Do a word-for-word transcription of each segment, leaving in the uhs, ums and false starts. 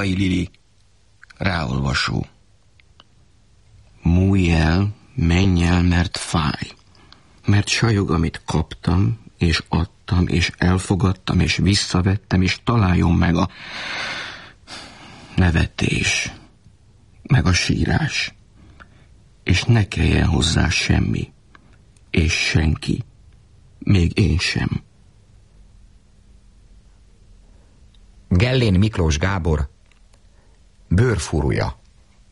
Rókai Lili. Ráolvasó. Múlj el, menj el, mert fáj. Mert sajog, amit kaptam, és adtam, és elfogadtam, és visszavettem, és találjon meg a nevetés, meg a sírás, és ne kelljen hozzá semmi, és senki, még én sem. Gellén Miklós Gábor, Bőrfurúja.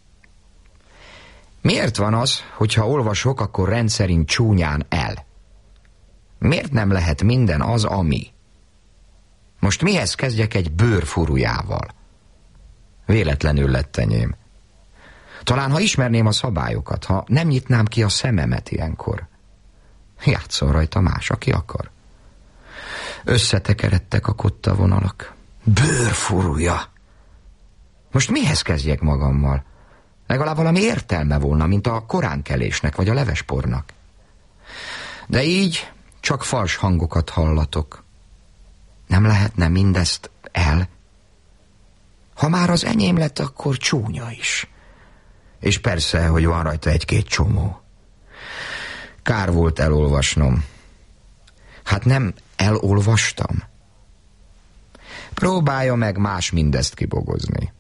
Miért van az, hogyha olvasok, akkor rendszerint csúnyán el? Miért nem lehet minden az, ami? Most mihez kezdjek egy bőrfurujával? Véletlenül lett enyém. Talán, ha ismerném a szabályokat, ha nem nyitnám ki a szememet ilyenkor. Játszol rajta más, aki akar. Összetekeredtek a kotta vonalak. Bőrfurúja! Most mihez kezdjek magammal? Legalább valami értelme volna, mint a koránkelésnek vagy a levespornak. De így csak fals hangokat hallatok. Nem lehetne mindezt el? Ha már az enyém lett, akkor csúnya is. És persze, hogy van rajta egy-két csomó. Kár volt elolvasnom. Hát nem elolvastam? Próbálja meg más mindezt kibogozni.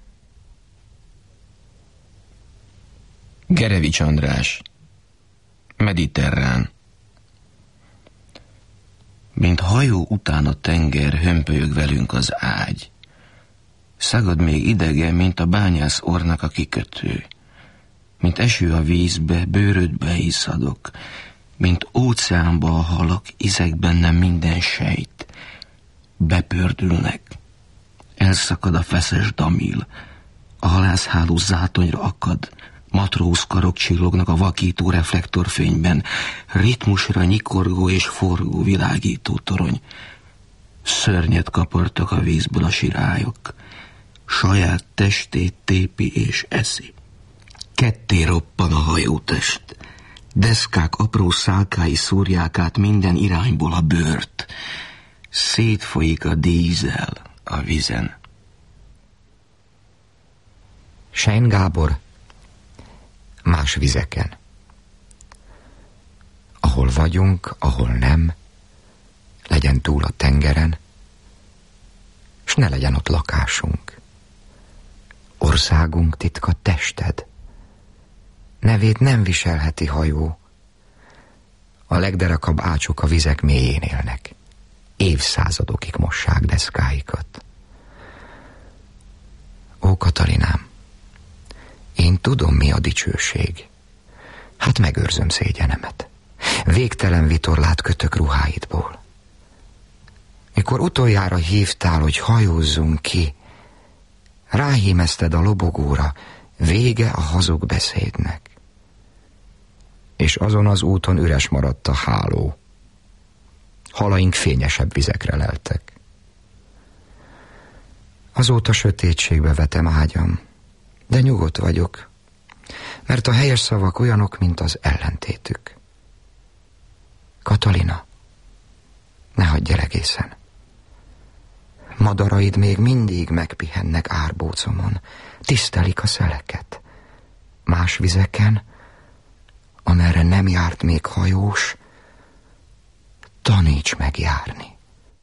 Gerevics András. Mediterrán. Mint hajó után a tenger, hömpölyög velünk az ágy. Szagad még idegen, mint a bányász orrnak a kikötő. Mint eső a vízbe, bőrödbe iszadok. Mint óceánba a halak, izek bennem minden sejt. Bepördülnek. Elszakad a feszes damil. A halászháló zátonyra akad. Matrózkarok csillognak a vakító reflektorfényben. Ritmusra nyikorgó és forgó világító torony. Szörnyet kapartak a vízből a sirályok. Saját testét tépi és eszi. Ketté roppan a hajótest. Deszkák apró szálkái szúrják át minden irányból a bőrt. Szétfolyik a dízel a vízen. Sein Gábor, Más vizeken. Ahol vagyunk, ahol nem, legyen túl a tengeren, s ne legyen ott lakásunk. Országunk titka tested. Nevét nem viselheti hajó. A legderakabb ácsok a vizek mélyén élnek. Évszázadokig mossák deszkáikat. Ó, Katalinám, én tudom, mi a dicsőség. Hát megőrzöm szégyenemet. Végtelen vitorlát kötök ruháidból. Mikor utoljára hívtál, hogy hajózzunk ki, ráhímezted a lobogóra, vége a hazug beszédnek. És azon az úton üres maradt a háló. Halaink fényesebb vizekre leltek. Azóta sötétségbe vetem ágyam, de nyugodt vagyok, mert a helyes szavak olyanok, mint az ellentétük. Katalina, ne hagyj el egészen. Madaraid még mindig megpihennek árbócomon, tisztelik a szeleket. Más vizeken, amerre nem járt még hajós, taníts meg járni.